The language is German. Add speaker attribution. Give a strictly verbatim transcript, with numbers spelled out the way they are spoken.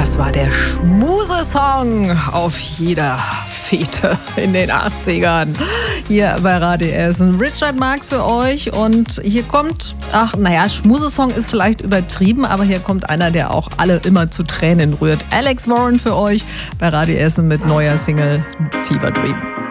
Speaker 1: Das war der Schmusesong auf jeder Fete in den achtzigern. Hier bei Radio Essen. Richard Marx für euch und hier kommt, ach naja, Schmusesong ist vielleicht übertrieben, aber hier kommt einer, der auch alle immer zu Tränen rührt. Alex Warren für euch bei Radio Essen mit neuer Single Fever Dream.